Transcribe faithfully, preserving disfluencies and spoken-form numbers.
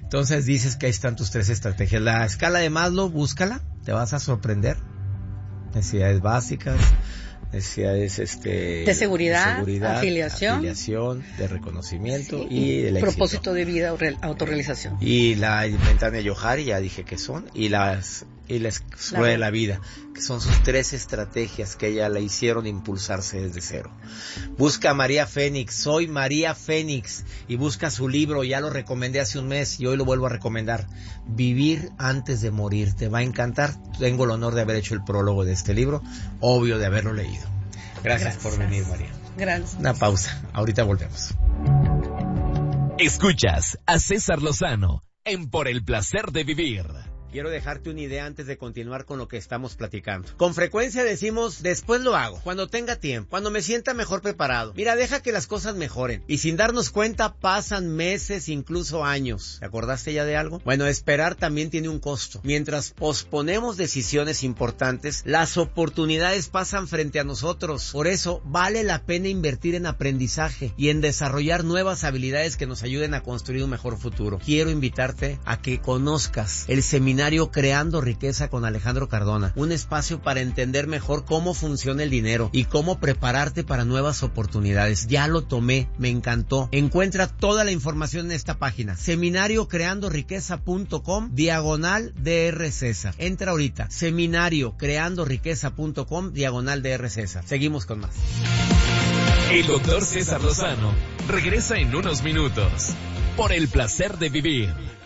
Entonces dices que ahí están tus tres estrategias. La escala de Maslow, búscala, te vas a sorprender. Necesidades básicas, necesidades este de seguridad, de seguridad afiliación, afiliación, de reconocimiento, sí, y del propósito éxito. de vida o autorrealización. Y la ventana Yohari, ya dije que son, y las y la escuela de la vida, que son sus tres estrategias que ella la hicieron impulsarse desde cero. Busca a María Fénix, soy María Fénix, y busca su libro, ya lo recomendé hace un mes y hoy lo vuelvo a recomendar, Vivir antes de morir, te va a encantar. Tengo el honor de haber hecho el prólogo de este libro, obvio de haberlo leído. Gracias, Gracias. por venir, María. Gracias. Una pausa, ahorita volvemos. Escuchas a César Lozano en Por el Placer de Vivir. Quiero dejarte una idea antes de continuar con lo que estamos platicando. Con frecuencia decimos, después lo hago, cuando tenga tiempo, cuando me sienta mejor preparado. Mira, deja que las cosas mejoren. Y sin darnos cuenta pasan meses, incluso años. ¿Te acordaste ya de algo? Bueno, esperar también tiene un costo. Mientras posponemos decisiones importantes, las oportunidades pasan frente a nosotros. Por eso, vale la pena invertir en aprendizaje y en desarrollar nuevas habilidades que nos ayuden a construir un mejor futuro. Quiero invitarte a que conozcas el seminario Creando Riqueza con Alejandro Cardona, un espacio para entender mejor cómo funciona el dinero y cómo prepararte para nuevas oportunidades. Ya lo tomé, me encantó. Encuentra toda la información en esta página, seminario creando riqueza punto com, diagonal DR César. Entra ahorita, seminario creando riqueza punto com, diagonal DR César. Seguimos con más. El doctor César Lozano regresa en unos minutos. Por el placer de vivir.